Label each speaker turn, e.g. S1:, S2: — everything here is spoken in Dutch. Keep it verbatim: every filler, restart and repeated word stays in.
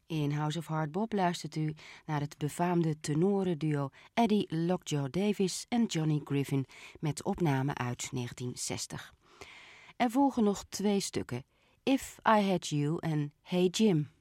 S1: In House of Hard Bop luistert u naar het befaamde tenorenduo Eddie Lockjaw Davis en Johnny Griffin met opname uit negentien zestig. Er volgen nog twee stukken, If I Had You en Hey Jim.